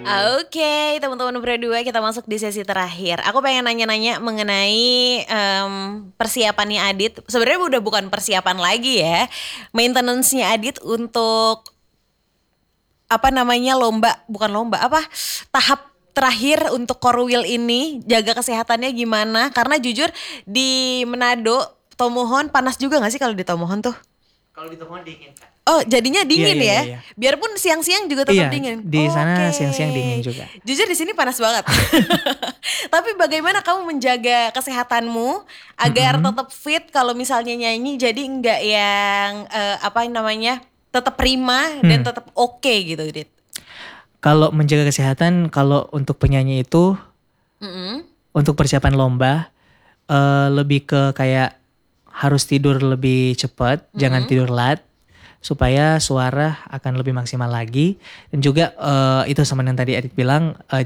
Oke, teman-teman berdua kita masuk di sesi terakhir. Aku pengen nanya-nanya mengenai persiapannya Adit. Sebenarnya udah bukan persiapan lagi ya. Maintenance-nya Adit untuk apa namanya bukan lomba, apa tahap terakhir untuk core wheel ini, jaga kesehatannya gimana? Karena jujur di Manado, Tomohon panas juga gak sih kalau di Tomohon tuh? Kalau di Tomohon dingin Kak. Oh, jadinya Iya, dingin iya, iya, ya. iya. Biarpun siang-siang juga tetap Iya, dingin. di sana Oke. siang-siang dingin juga. Jujur di sini panas banget. Tapi bagaimana kamu menjaga kesehatanmu agar Mm-mm. tetap fit kalau misalnya nyanyi, jadi enggak yang apa namanya, tetap prima dan tetap oke gitu, Dit. Kalau menjaga kesehatan, kalau untuk penyanyi itu, Mm-mm. untuk persiapan lomba, lebih ke kayak harus tidur lebih cepat, jangan tidur lat, supaya suara akan lebih maksimal lagi. Dan juga itu sama yang tadi Adit bilang,